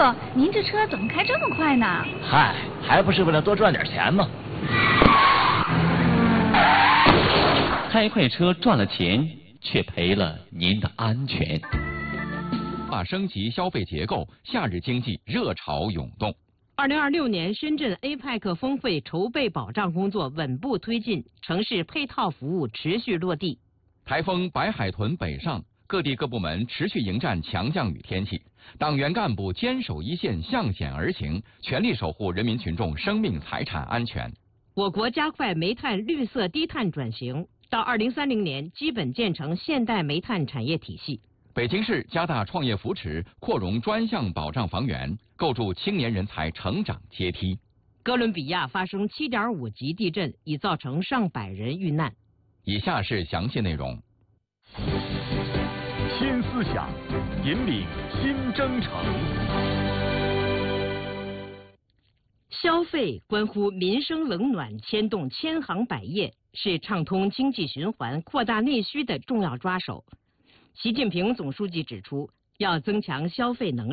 哥，您这车怎么开这么快呢？ 嗨，还不是为了多赚点钱吗？ 开快车赚了钱，却赔了您的安全。 升级消费结构，夏日经济热潮涌动。 2026年深圳 APEC 峰会筹备保障工作稳步推进，城市配套服务持续落地。 台风白海豚北上，各地各部门持续迎战强降雨天气，党员干部坚守一线，向险而行，全力守护人民群众生命财产安全。 我国加快煤炭绿色低碳转型，到2030年基本建成现代煤炭产业体系。 北京市加大创业扶持，扩容专项保障房源，构筑青年人才成长阶梯。 哥伦比亚发生7.5级地震，已造成上百人遇难。 以下是详细内容。 新思想，引领新征程。 消费关乎民生冷暖，牵动千行百业，是畅通经济循环、扩大内需的重要抓手。习近平总书记指出，要增强消费能力。